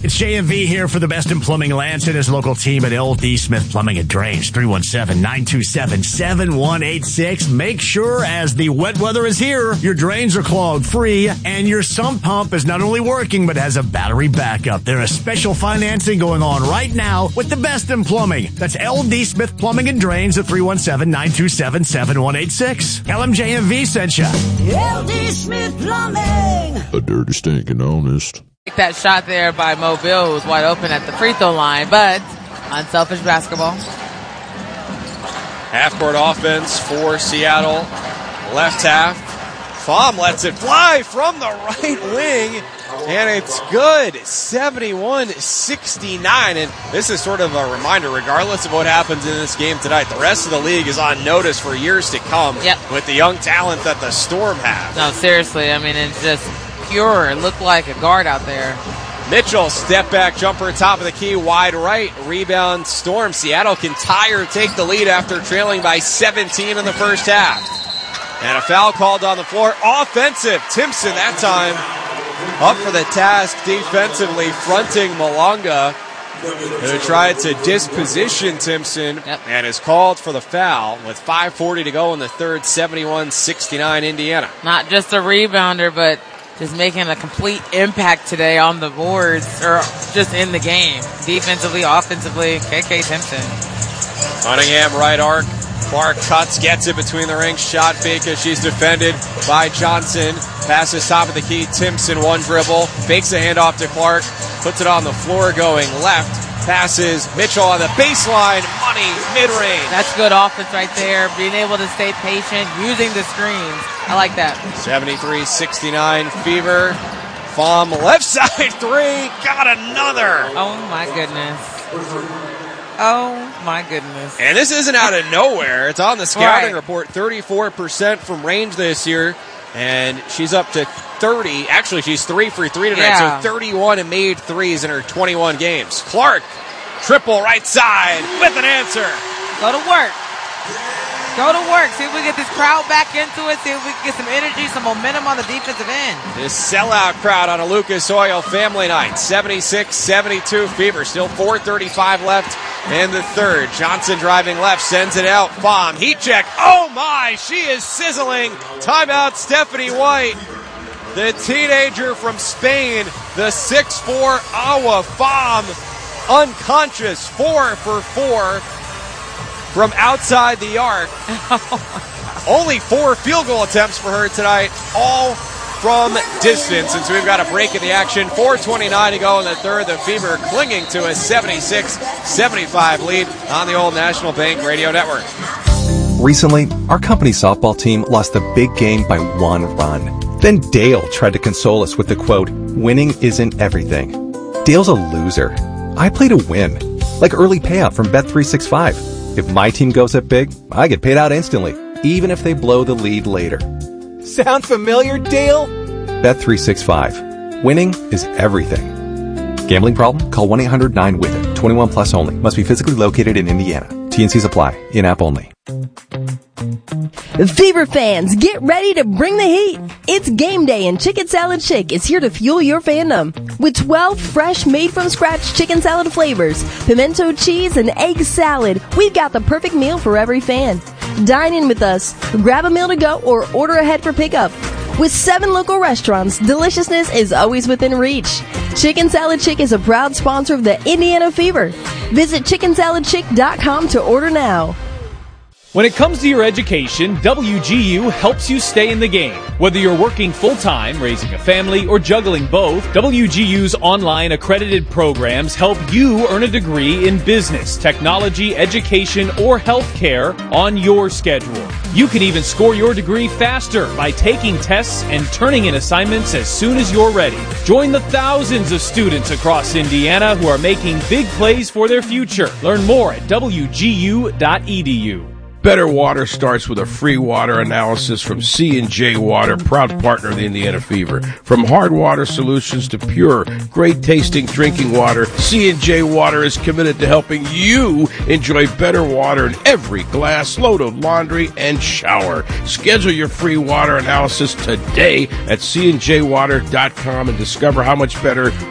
It's JMV here for the best in plumbing. Lance and his local team at LD Smith Plumbing and Drains. 317-927-7186. Make sure as the wet weather is here, your drains are clogged free and your sump pump is not only working but has a battery backup. There is special financing going on right now with the best in plumbing. That's LD Smith Plumbing and Drains at 317-927-7186. LMJMV sent you. LD Smith Plumbing. A dirty, stinking honest. That shot there by Mobile was wide open at the free throw line, but unselfish basketball. Half-court offense for Seattle. Left half. Pham lets it fly from the right wing, and it's good. 71-69, and this is sort of a reminder, regardless of what happens in this game tonight, the rest of the league is on notice for years to come with the young talent that the Storm have. No, seriously, I mean, it's just pure. It looked like a guard out there. Mitchell, step back jumper, top of the key, wide right, rebound Storm. Seattle can tie or take the lead after trailing by 17 in the first half. And a foul called on the floor. Offensive. Timpson that time up for the task defensively, fronting Malonga, who tried to disposition Timpson and is called for the foul with 5:40 to go in the third. 71-69 Indiana. Not just a rebounder, but just making a complete impact today on the boards, or just in the game. Defensively, offensively, KK Timpson. Cunningham, right arc. Clark cuts, gets it between the rings. Shot fake as she's defended by Johnson. Passes top of the key. Timpson, one dribble. Fakes a handoff to Clark. Puts it on the floor going left. Passes Mitchell on the baseline. Money, mid-range. That's good offense right there. Being able to stay patient, using the screens. I like that. 73-69 Fever. Pham left side three. Got another. Oh, my goodness. Oh, my goodness. And this isn't out of nowhere. It's on the scouting report. 34% from range this year. And she's up to 30. Actually, she's 3 for 3 tonight. So 31 and made threes in her 21 games. Clark, triple right side with an answer. Go to work. Go to work. See if we get this crowd back into it. See if we can get some energy, some momentum on the defensive end. This sellout crowd on a Lucas Oil family night. 76-72 Fever. Still 4:35 left in the third. Johnson driving left, sends it out. Pham, heat check. Oh my, she is sizzling. Timeout Stephanie White. The teenager from Spain, the 6'4" Awa Pham, unconscious, 4 for 4. From outside the arc. Only 4 field goal attempts for her tonight, all from distance. And so we've got a break in the action. 4:29 to go in the third. The Fever clinging to a 76-75 lead on the Old National Bank Radio Network. Recently, our company's softball team lost the big game by 1 run. Then Dale tried to console us with the quote, "Winning isn't everything." Dale's a loser. I play to win, like early payout from Bet365. If my team goes up big, I get paid out instantly, even if they blow the lead later. Sound familiar, Dale? Bet365. Winning is everything. Gambling problem? Call 1-800-9-WITH-IT. 21 plus only. Must be physically located in Indiana. T&Cs apply. In-app only. Fever fans, get ready to bring the heat. It's game day and Chicken Salad Chick is here to fuel your fandom. With 12 fresh made-from-scratch chicken salad flavors, pimento cheese, and egg salad, we've got the perfect meal for every fan. Dine in with us, grab a meal to go, or order ahead for pickup. With 7 local restaurants, deliciousness is always within reach. Chicken Salad Chick is a proud sponsor of the Indiana Fever. Visit chickensaladchick.com to order now. When it comes to your education, WGU helps you stay in the game. Whether you're working full-time, raising a family, or juggling both, WGU's online accredited programs help you earn a degree in business, technology, education, or healthcare on your schedule. You can even score your degree faster by taking tests and turning in assignments as soon as you're ready. Join the thousands of students across Indiana who are making big plays for their future. Learn more at wgu.edu. Better Water starts with a free water analysis from C&J Water, proud partner of the Indiana Fever. From hard water solutions to pure, great-tasting drinking water, C&J Water is committed to helping you enjoy better water in every glass, load of laundry, and shower. Schedule your free water analysis today at cnjwater.com and discover how much better